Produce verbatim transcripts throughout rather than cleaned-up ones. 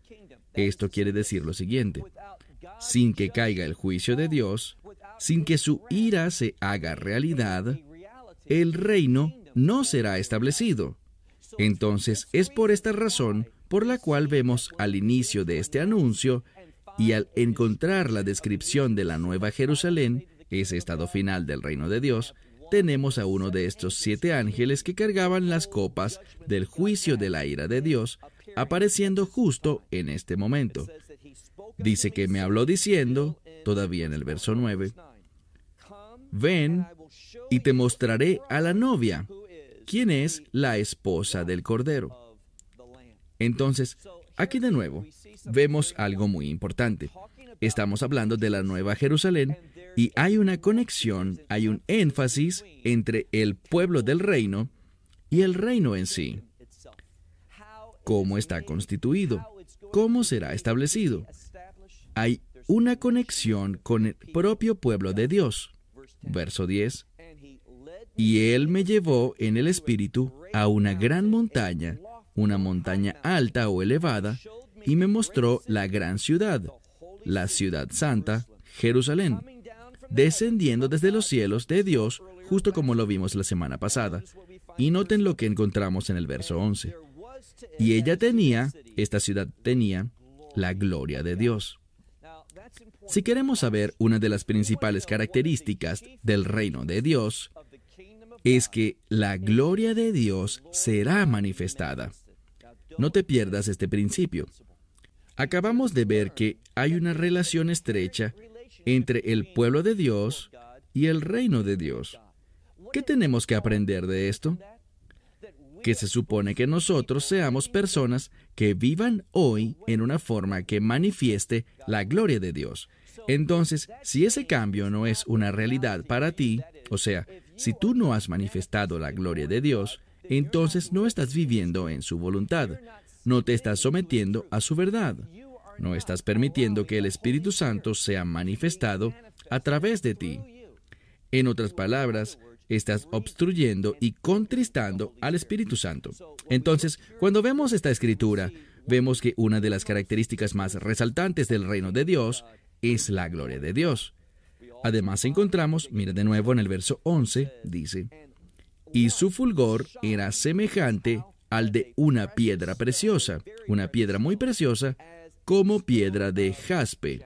Esto quiere decir lo siguiente: sin que caiga el juicio de Dios, sin que su ira se haga realidad, el reino no será establecido. Entonces, es por esta razón por la cual vemos al inicio de este anuncio y al encontrar la descripción de la Nueva Jerusalén, ese estado final del reino de Dios, tenemos a uno de estos siete ángeles que cargaban las copas del juicio de la ira de Dios, apareciendo justo en este momento. Dice que me habló diciendo, todavía en el verso nueve, ven y te mostraré a la novia, quien es la esposa del Cordero. Entonces, aquí de nuevo, vemos algo muy importante. Estamos hablando de la Nueva Jerusalén y hay una conexión, hay un énfasis entre el pueblo del reino y el reino en sí. ¿Cómo está constituido? ¿Cómo será establecido? Hay una conexión con el propio pueblo de Dios. Verso diez. Y él me llevó en el espíritu a una gran montaña, una montaña alta o elevada, y me mostró la gran ciudad, la ciudad santa, Jerusalén, descendiendo desde los cielos de Dios, justo como lo vimos la semana pasada. Y noten lo que encontramos en el verso once. Y ella tenía, esta ciudad tenía, la gloria de Dios. Si queremos saber una de las principales características del reino de Dios, es que la gloria de Dios será manifestada. No te pierdas este principio. Acabamos de ver que hay una relación estrecha entre el pueblo de Dios y el reino de Dios. ¿Qué tenemos que aprender de esto? Que se supone que nosotros seamos personas que vivan hoy en una forma que manifieste la gloria de Dios. Entonces, si ese cambio no es una realidad para ti, o sea, si tú no has manifestado la gloria de Dios, entonces no estás viviendo en su voluntad. No te estás sometiendo a su verdad. No estás permitiendo que el Espíritu Santo sea manifestado a través de ti. En otras palabras, estás obstruyendo y contristando al Espíritu Santo. Entonces, cuando vemos esta escritura, vemos que una de las características más resaltantes del reino de Dios es la gloria de Dios. Además encontramos, mira de nuevo en el verso once, dice, y su fulgor era semejante al de una piedra preciosa, una piedra muy preciosa, como piedra de jaspe.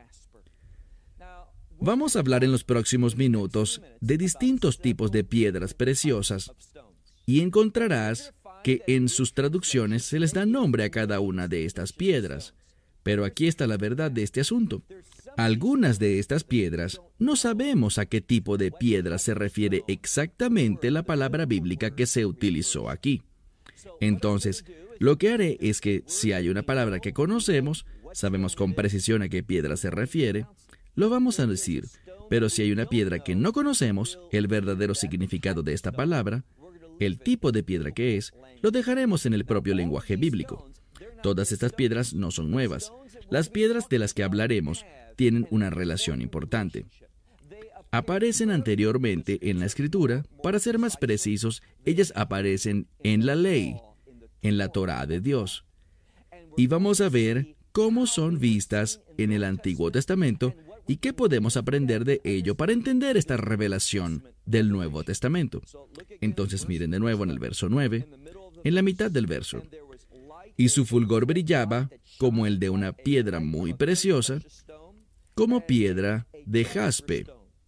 Vamos a hablar en los próximos minutos de distintos tipos de piedras preciosas, y encontrarás que en sus traducciones se les da nombre a cada una de estas piedras. Pero aquí está la verdad de este asunto. Algunas de estas piedras no sabemos a qué tipo de piedra se refiere exactamente la palabra bíblica que se utilizó aquí. Entonces, lo que haré es que si hay una palabra que conocemos, sabemos con precisión a qué piedra se refiere, lo vamos a decir. Pero si hay una piedra que no conocemos, el verdadero significado de esta palabra, el tipo de piedra que es, lo dejaremos en el propio lenguaje bíblico. Todas estas piedras no son nuevas. Las piedras de las que hablaremos tienen una relación importante. Aparecen anteriormente en la Escritura. Para ser más precisos, ellas aparecen en la ley, en la Torá de Dios. Y vamos a ver cómo son vistas en el Antiguo Testamento y qué podemos aprender de ello para entender esta revelación del Nuevo Testamento. Entonces miren de nuevo en el verso nueve, en la mitad del verso. Y su fulgor brillaba como el de una piedra muy preciosa, como piedra de jaspe,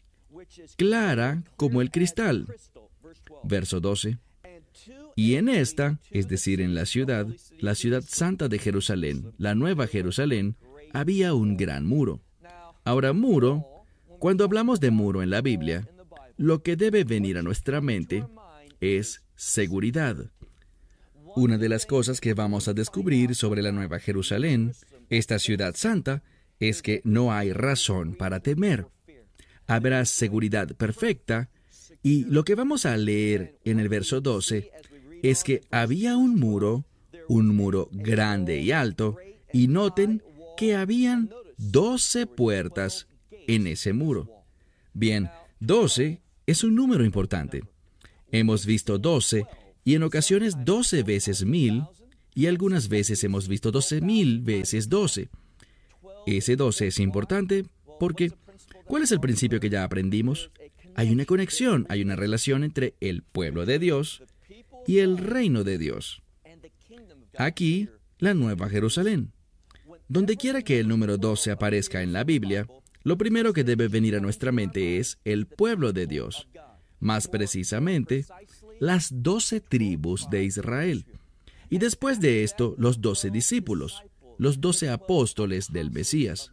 clara como el cristal. Verso doce. Y en esta, es decir, en la ciudad, la ciudad santa de Jerusalén, la Nueva Jerusalén, había un gran muro. Ahora, muro, cuando hablamos de muro en la Biblia, lo que debe venir a nuestra mente es seguridad. Una de las cosas que vamos a descubrir sobre la Nueva Jerusalén, esta ciudad santa, es que no hay razón para temer. Habrá seguridad perfecta, y lo que vamos a leer en el verso doce es que había un muro, un muro grande y alto, y noten que habían doce puertas en ese muro. Bien, doce es un número importante. Hemos visto doce y en ocasiones doce veces mil, y algunas veces hemos visto doce mil veces doce. Ese doce es importante porque, ¿cuál es el principio que ya aprendimos? Hay una conexión, hay una relación entre el pueblo de Dios y el reino de Dios. Aquí, la Nueva Jerusalén. Donde quiera que el número doce aparezca en la Biblia, lo primero que debe venir a nuestra mente es el pueblo de Dios. Más precisamente, las doce tribus de Israel. Y después de esto, los doce discípulos, los doce apóstoles del Mesías.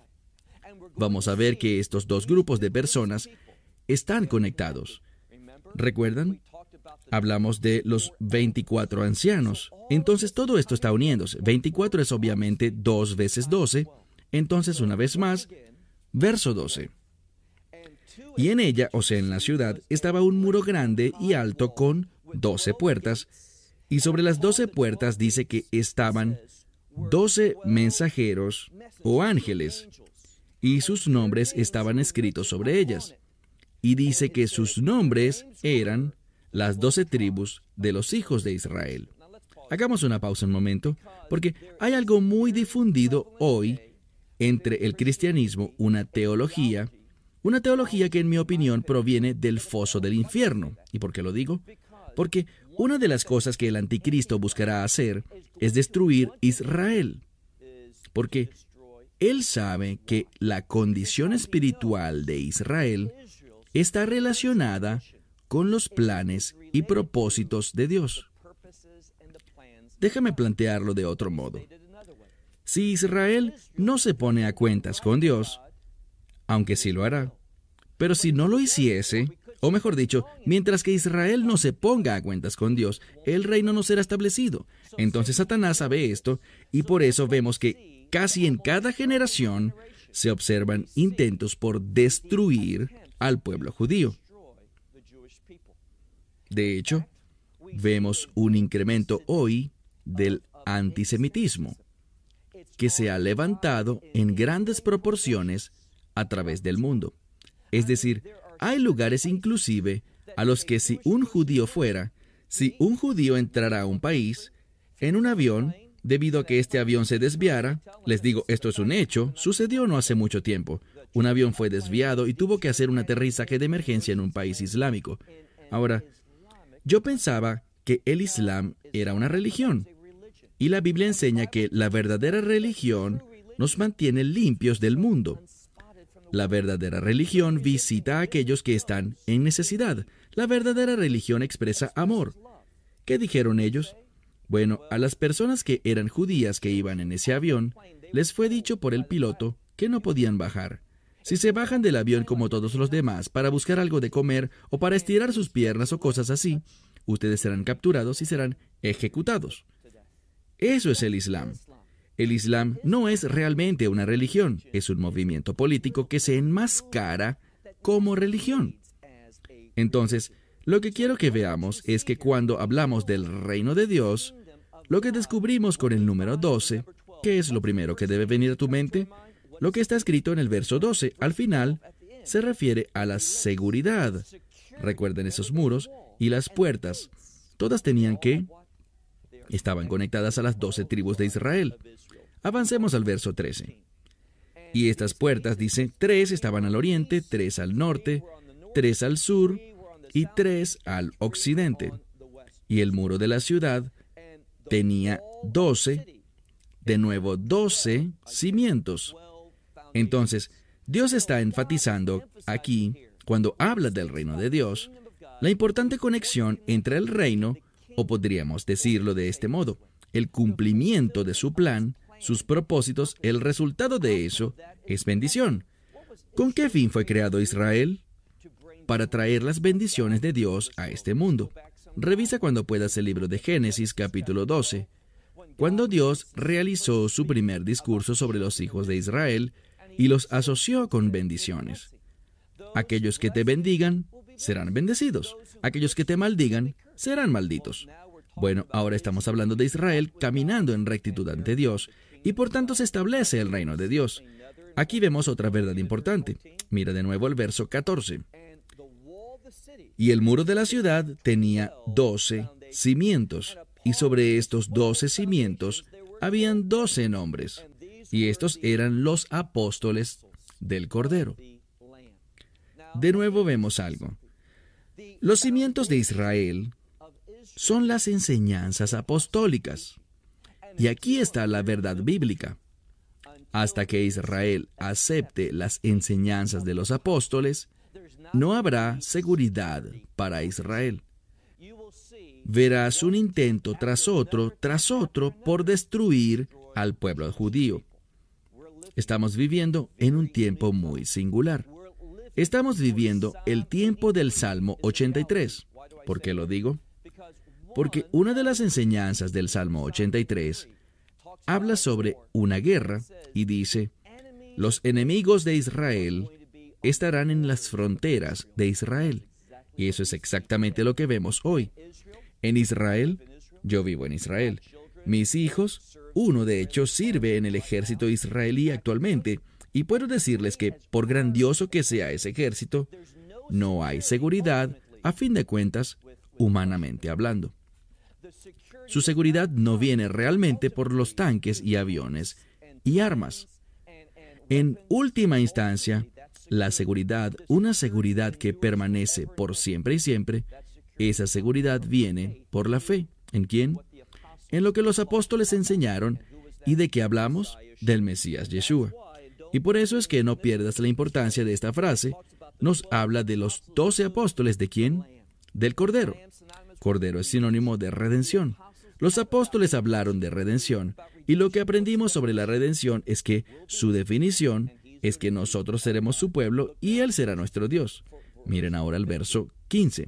Vamos a ver que estos dos grupos de personas están conectados. ¿Recuerdan? Hablamos de los veinticuatro ancianos. Entonces todo esto está uniéndose. veinticuatro es obviamente dos veces doce. Entonces, una vez más, verso doce. Y en ella, o sea, en la ciudad, estaba un muro grande y alto con doce puertas. Y sobre las doce puertas dice que estaban doce mensajeros o ángeles. Y sus nombres estaban escritos sobre ellas. Y dice que sus nombres eran las doce tribus de los hijos de Israel. Hagamos una pausa un momento, porque hay algo muy difundido hoy entre el cristianismo, una teología, una teología que en mi opinión proviene del foso del infierno. ¿Y por qué lo digo? Porque una de las cosas que el anticristo buscará hacer es destruir Israel. Porque él sabe que la condición espiritual de Israel está relacionada con los planes y propósitos de Dios. Déjame plantearlo de otro modo. Si Israel no se pone a cuentas con Dios, aunque sí lo hará, pero si no lo hiciese, o mejor dicho, mientras que Israel no se ponga a cuentas con Dios, el reino no será establecido. Entonces Satanás sabe esto, y por eso vemos que casi en cada generación se observan intentos por destruir al pueblo judío. De hecho, vemos un incremento hoy del antisemitismo, que se ha levantado en grandes proporciones a través del mundo. Es decir, hay lugares inclusive a los que si un judío fuera, si un judío entrara a un país en un avión, debido a que este avión se desviara, les digo, esto es un hecho, sucedió no hace mucho tiempo. Un avión fue desviado y tuvo que hacer un aterrizaje de emergencia en un país islámico. Ahora, yo pensaba que el Islam era una religión, y la Biblia enseña que la verdadera religión nos mantiene limpios del mundo. La verdadera religión visita a aquellos que están en necesidad. La verdadera religión expresa amor. ¿Qué dijeron ellos? Bueno, a las personas que eran judías que iban en ese avión, les fue dicho por el piloto que no podían bajar. Si se bajan del avión como todos los demás para buscar algo de comer o para estirar sus piernas o cosas así, ustedes serán capturados y serán ejecutados. Eso es el Islam. El Islam no es realmente una religión, es un movimiento político que se enmascara como religión. Entonces, lo que quiero que veamos es que cuando hablamos del reino de Dios, lo que descubrimos con el número doce, ¿qué es lo primero que debe venir a tu mente? Lo que está escrito en el verso doce, al final, se refiere a la seguridad. Recuerden esos muros y las puertas. Todas tenían que... estaban conectadas a las doce tribus de Israel. Avancemos al verso trece. Y estas puertas, dice, tres estaban al oriente, tres al norte, tres al sur y tres al occidente. Y el muro de la ciudad tenía doce, de nuevo doce cimientos. Entonces, Dios está enfatizando aquí, cuando habla del reino de Dios, la importante conexión entre el reino, o podríamos decirlo de este modo, el cumplimiento de su plan, sus propósitos, el resultado de eso es bendición. ¿Con qué fin fue creado Israel? Para traer las bendiciones de Dios a este mundo. Revisa cuando puedas el libro de Génesis, capítulo doce, cuando Dios realizó su primer discurso sobre los hijos de Israel y los asoció con bendiciones. Aquellos que te bendigan serán bendecidos. Aquellos que te maldigan serán malditos. Bueno, ahora estamos hablando de Israel caminando en rectitud ante Dios, y por tanto se establece el reino de Dios. Aquí vemos otra verdad importante. Mira de nuevo el verso catorce. Y el muro de la ciudad tenía doce cimientos. Y sobre estos doce cimientos habían doce nombres, y estos eran los apóstoles del Cordero. De nuevo vemos algo. Los cimientos de Israel son las enseñanzas apostólicas. Y aquí está la verdad bíblica. Hasta que Israel acepte las enseñanzas de los apóstoles, no habrá seguridad para Israel. Verás un intento tras otro, tras otro, por destruir al pueblo judío. Estamos viviendo en un tiempo muy singular. Estamos viviendo el tiempo del Salmo ochenta y tres. ¿Por qué lo digo? Porque una de las enseñanzas del Salmo ochenta y tres habla sobre una guerra y dice, los enemigos de Israel estarán en las fronteras de Israel. Y eso es exactamente lo que vemos hoy. En Israel, yo vivo en Israel. Mis hijos, uno de hecho sirve en el ejército israelí actualmente, y puedo decirles que, por grandioso que sea ese ejército, no hay seguridad, a fin de cuentas, humanamente hablando. Su seguridad no viene realmente por los tanques y aviones y armas. En última instancia, la seguridad, una seguridad que permanece por siempre y siempre, esa seguridad viene por la fe. ¿En quién? En lo que los apóstoles enseñaron. ¿Y de qué hablamos? Del Mesías Yeshua. Y por eso es que no pierdas la importancia de esta frase. Nos habla de los doce apóstoles. ¿De quién? Del Cordero. Cordero es sinónimo de redención. Los apóstoles hablaron de redención, y lo que aprendimos sobre la redención es que su definición es que nosotros seremos su pueblo y Él será nuestro Dios. Miren ahora el verso quince.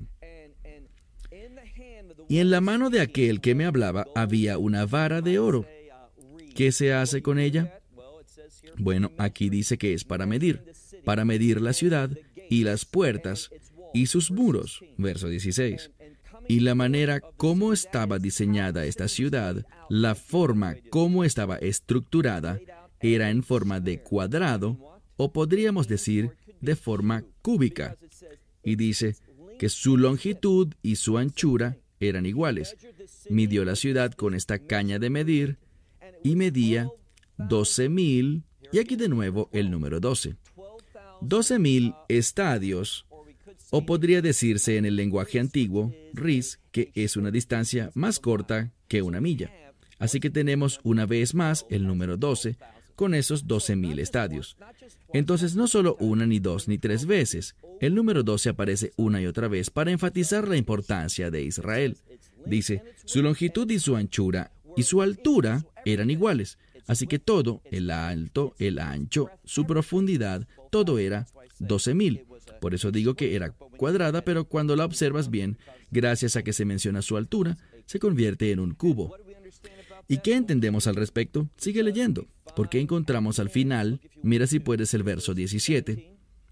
Y en la mano de aquel que me hablaba había una vara de oro. ¿Qué se hace con ella? Bueno, aquí dice que es para medir, para medir la ciudad y las puertas y sus muros. Verso dieciséis. Y la manera como estaba diseñada esta ciudad, la forma como estaba estructurada, era en forma de cuadrado, o podríamos decir de forma cúbica. Y dice que su longitud y su anchura eran iguales. Midió la ciudad con esta caña de medir y medía doce mil, y aquí de nuevo el número doce. doce mil estadios, o podría decirse en el lenguaje antiguo, ris, que es una distancia más corta que una milla. Así que tenemos una vez más el número doce con esos doce mil estadios. Entonces no solo una, ni dos, ni tres veces. El número doce aparece una y otra vez para enfatizar la importancia de Israel. Dice, su longitud y su anchura y su altura eran iguales. Así que todo, el alto, el ancho, su profundidad, todo era doce mil. Por eso digo que era cuadrada, pero cuando la observas bien, gracias a que se menciona su altura, se convierte en un cubo. ¿Y qué entendemos al respecto? Sigue leyendo, porque encontramos al final, mira si puedes el verso diecisiete.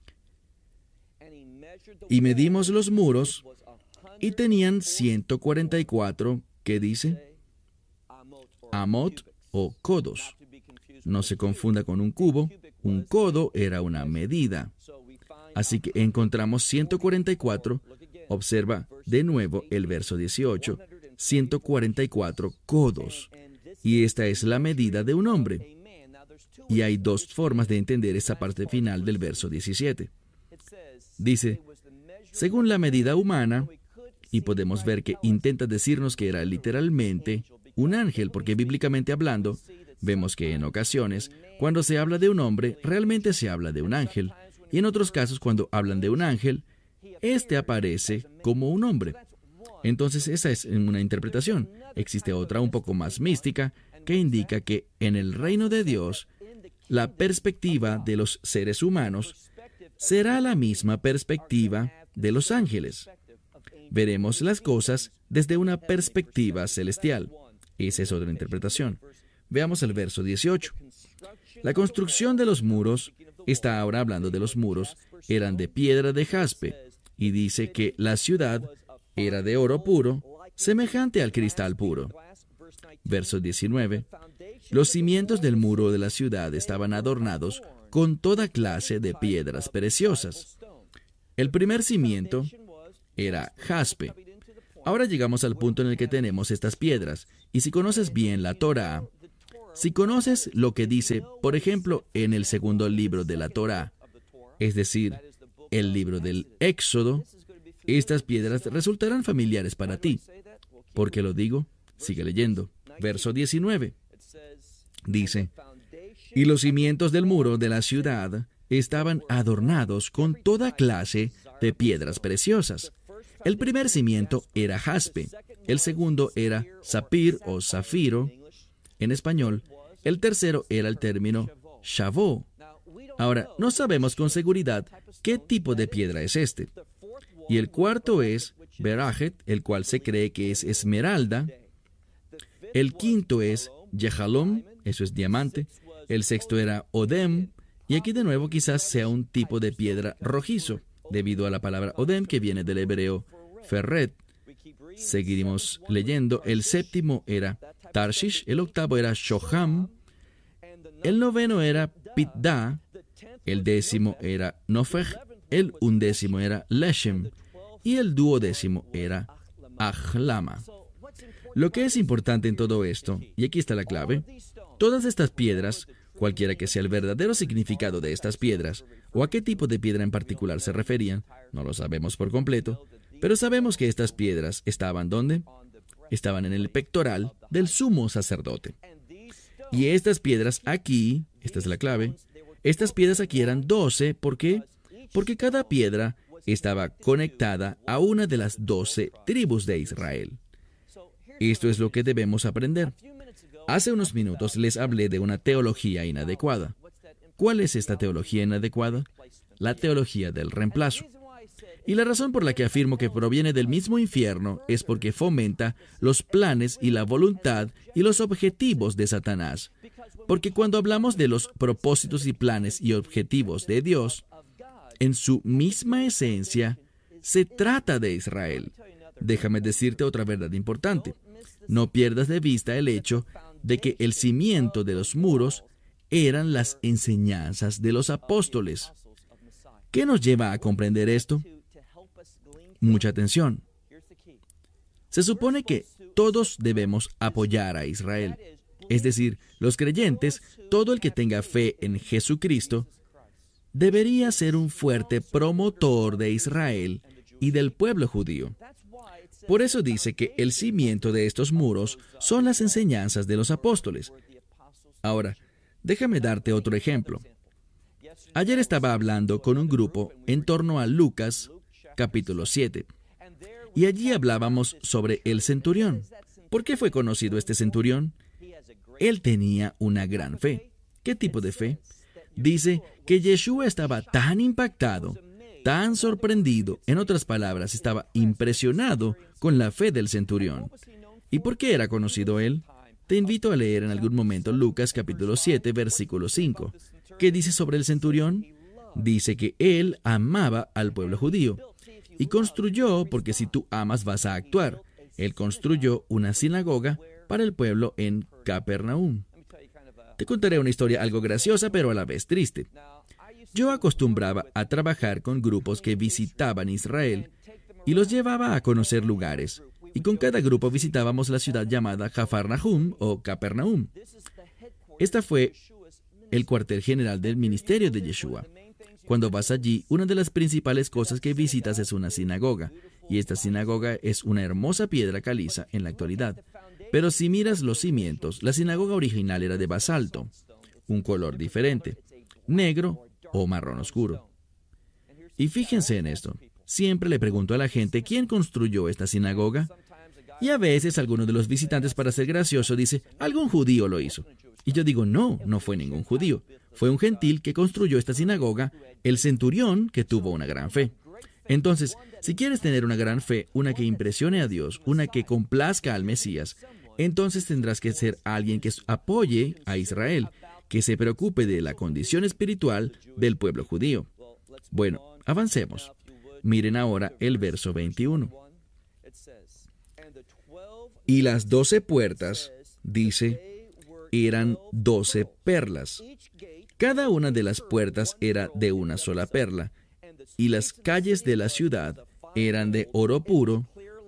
Y medimos los muros, y tenían ciento cuarenta y cuatro, ¿qué dice? Amot o codos. No se confunda con un cubo, un codo era una medida. Así que encontramos ciento cuarenta y cuatro, observa de nuevo el verso dieciocho, ciento cuarenta y cuatro codos. Y esta es la medida de un hombre. Y hay dos formas de entender esa parte final del verso diecisiete. Dice, según la medida humana, y podemos ver que intenta decirnos que era literalmente un ángel, porque bíblicamente hablando, vemos que en ocasiones, cuando se habla de un hombre, realmente se habla de un ángel. Y en otros casos, cuando hablan de un ángel, éste aparece como un hombre. Entonces, esa es una interpretación. Existe otra un poco más mística que indica que en el reino de Dios, la perspectiva de los seres humanos será la misma perspectiva de los ángeles. Veremos las cosas desde una perspectiva celestial. Esa es otra interpretación. Veamos el verso dieciocho. La construcción de los muros, está ahora hablando de los muros, eran de piedra de jaspe, y dice que la ciudad era de oro puro, semejante al cristal puro. Verso diecinueve. Los cimientos del muro de la ciudad estaban adornados con toda clase de piedras preciosas. El primer cimiento era jaspe. Ahora llegamos al punto en el que tenemos estas piedras. Y si conoces bien la Torá, si conoces lo que dice, por ejemplo, en el segundo libro de la Torá, es decir, el libro del Éxodo, estas piedras resultarán familiares para ti. ¿Por qué lo digo? Sigue leyendo. Verso diecinueve. Dice, y los cimientos del muro de la ciudad estaban adornados con toda clase de piedras preciosas. El primer cimiento era jaspe, el segundo era zafir o zafiro, en español. El tercero era el término shavó. Ahora, no sabemos con seguridad qué tipo de piedra es este. Y el cuarto es berajet, el cual se cree que es esmeralda. El quinto es yehalom, eso es diamante. El sexto era odem. Y aquí de nuevo quizás sea un tipo de piedra rojizo, debido a la palabra odem que viene del hebreo ferret. Seguiremos leyendo. El séptimo era Tarshish, el octavo era Shoham, el noveno era Pitda, el décimo era Nofej, el undécimo era Leshem y el duodécimo era Ahlama. Lo que es importante en todo esto, y aquí está la clave, todas estas piedras, cualquiera que sea el verdadero significado de estas piedras, o a qué tipo de piedra en particular se referían, no lo sabemos por completo, pero sabemos que estas piedras estaban ¿dónde? Estaban en el pectoral del sumo sacerdote. Y estas piedras aquí, esta es la clave, estas piedras aquí eran doce, ¿por qué? Porque cada piedra estaba conectada a una de las doce tribus de Israel. Esto es lo que debemos aprender. Hace unos minutos les hablé de una teología inadecuada. ¿Cuál es esta teología inadecuada? La teología del reemplazo. Y la razón por la que afirmo que proviene del mismo infierno es porque fomenta los planes y la voluntad y los objetivos de Satanás. Porque cuando hablamos de los propósitos y planes y objetivos de Dios, en su misma esencia, se trata de Israel. Déjame decirte otra verdad importante. No pierdas de vista el hecho de que el cimiento de los muros eran las enseñanzas de los apóstoles. ¿Qué nos lleva a comprender esto? Mucha atención. Se supone que todos debemos apoyar a Israel. Es decir, los creyentes, todo el que tenga fe en Jesucristo, debería ser un fuerte promotor de Israel y del pueblo judío. Por eso dice que el cimiento de estos muros son las enseñanzas de los apóstoles. Ahora, déjame darte otro ejemplo. Ayer estaba hablando con un grupo en torno a Lucas, capítulo siete, y allí hablábamos sobre el centurión. ¿Por qué fue conocido este centurión? Él tenía una gran fe. ¿Qué tipo de fe? Dice que Yeshua estaba tan impactado, tan sorprendido, en otras palabras, estaba impresionado con la fe del centurión. ¿Y por qué era conocido él? Te invito a leer en algún momento Lucas capítulo siete, versículo cinco. ¿Qué dice sobre el centurión? Dice que él amaba al pueblo judío. Y construyó, porque si tú amas vas a actuar, él construyó una sinagoga para el pueblo en Capernaum. Te contaré una historia algo graciosa, pero a la vez triste. Yo acostumbraba a trabajar con grupos que visitaban Israel y los llevaba a conocer lugares. Y con cada grupo visitábamos la ciudad llamada Jafar Nahum o Capernaum. Esta fue el cuartel general del ministerio de Yeshua. Cuando vas allí, una de las principales cosas que visitas es una sinagoga, y esta sinagoga es una hermosa piedra caliza en la actualidad. Pero si miras los cimientos, la sinagoga original era de basalto, un color diferente, negro o marrón oscuro. Y fíjense en esto, siempre le pregunto a la gente quién construyó esta sinagoga, y a veces alguno de los visitantes, para ser gracioso, dice, algún judío lo hizo. Y yo digo, no, no fue ningún judío. Fue un gentil que construyó esta sinagoga, el centurión que tuvo una gran fe. Entonces, si quieres tener una gran fe, una que impresione a Dios, una que complazca al Mesías, entonces tendrás que ser alguien que apoye a Israel, que se preocupe de la condición espiritual del pueblo judío. Bueno, avancemos. Miren ahora el verso veintiuno. Y las doce puertas, dice, eran doce perlas. Cada una de las puertas era de una sola perla, y las calles de la ciudad eran de oro puro,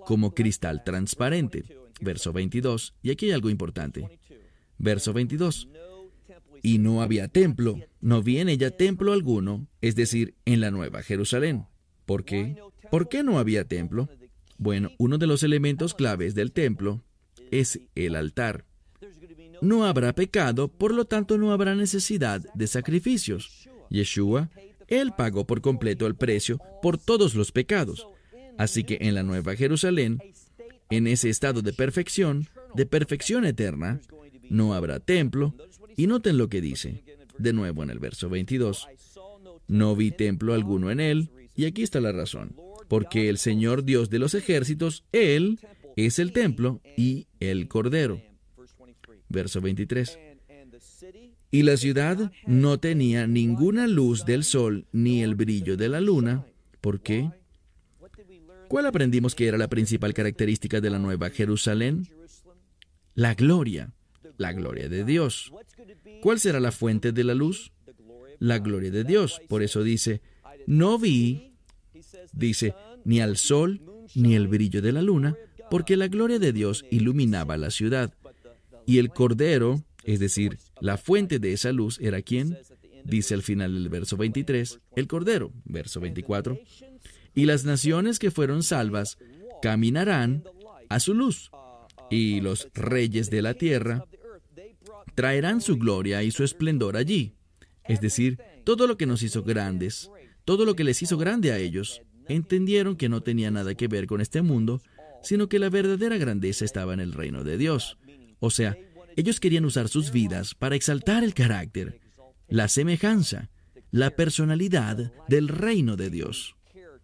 como cristal transparente. Verso veintidós, y aquí hay algo importante. Verso veintidós. Y no había templo, no vi en ella templo alguno, es decir, en la Nueva Jerusalén. ¿Por qué? ¿Por qué no había templo? Bueno, uno de los elementos claves del templo es el altar. No habrá pecado, por lo tanto no habrá necesidad de sacrificios. Yeshua, Él pagó por completo el precio por todos los pecados. Así que en la Nueva Jerusalén, en ese estado de perfección, de perfección eterna, no habrá templo. Y noten lo que dice, de nuevo en el verso veintidós. No vi templo alguno en él, y aquí está la razón. Porque el Señor Dios de los ejércitos, Él, es el templo y el Cordero. Verso veintitrés. Y la ciudad no tenía ninguna luz del sol ni el brillo de la luna. ¿Por qué? ¿Cuál aprendimos que era la principal característica de la Nueva Jerusalén? La gloria. La gloria de Dios. ¿Cuál será la fuente de la luz? La gloria de Dios. Por eso dice, no vi, dice, ni al sol ni el brillo de la luna, porque la gloria de Dios iluminaba la ciudad. Y el Cordero, es decir, la fuente de esa luz, ¿era quién? Dice al final del verso veintitrés, el Cordero. Verso veinticuatro. Y las naciones que fueron salvas caminarán a su luz, y los reyes de la tierra traerán su gloria y su esplendor allí. Es decir, todo lo que nos hizo grandes, todo lo que les hizo grande a ellos, entendieron que no tenía nada que ver con este mundo, sino que la verdadera grandeza estaba en el reino de Dios. O sea, ellos querían usar sus vidas para exaltar el carácter, la semejanza, la personalidad del reino de Dios.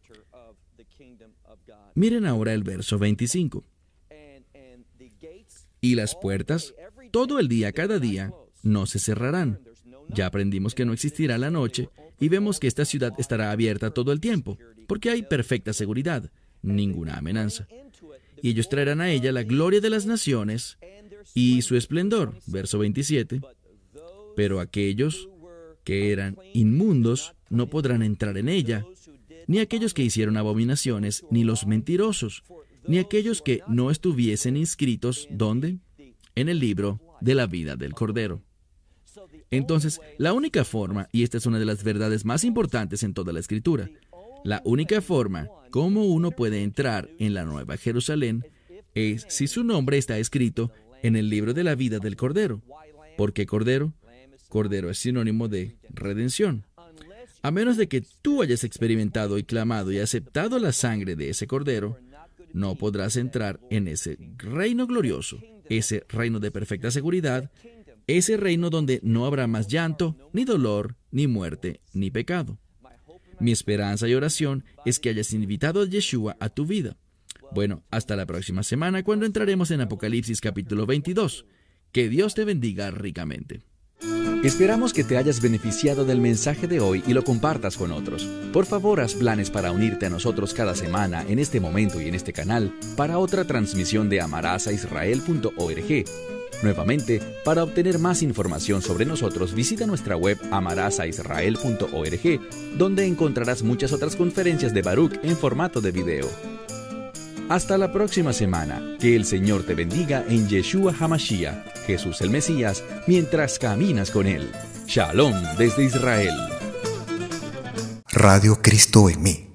Miren ahora el verso veinticinco. Y las puertas, todo el día, cada día, no se cerrarán. Ya aprendimos que no existirá la noche y vemos que esta ciudad estará abierta todo el tiempo, porque hay perfecta seguridad, ninguna amenaza. Y ellos traerán a ella la gloria de las naciones y su esplendor. Verso veintisiete. Pero aquellos que eran inmundos no podrán entrar en ella, ni aquellos que hicieron abominaciones, ni los mentirosos, ni aquellos que no estuviesen inscritos, ¿dónde? En el libro de la vida del Cordero. Entonces, la única forma, y esta es una de las verdades más importantes en toda la Escritura, la única forma como uno puede entrar en la Nueva Jerusalén es si su nombre está escrito en el libro de la vida del Cordero. ¿Por qué Cordero? Cordero es sinónimo de redención. A menos de que tú hayas experimentado y clamado y aceptado la sangre de ese Cordero, no podrás entrar en ese reino glorioso, ese reino de perfecta seguridad, ese reino donde no habrá más llanto, ni dolor, ni muerte, ni pecado. Mi esperanza y oración es que hayas invitado a Yeshua a tu vida. Bueno, hasta la próxima semana cuando entraremos en Apocalipsis capítulo veintidós. Que Dios te bendiga ricamente. Esperamos que te hayas beneficiado del mensaje de hoy y lo compartas con otros. Por favor, haz planes para unirte a nosotros cada semana en este momento y en este canal para otra transmisión de amarás a israel punto org. Nuevamente, para obtener más información sobre nosotros, visita nuestra web amarás a israel punto org, donde encontrarás muchas otras conferencias de Baruch en formato de video. Hasta la próxima semana. Que el Señor te bendiga en Yeshua HaMashiach, Jesús el Mesías, mientras caminas con Él. Shalom desde Israel. Radio Cristo en mí.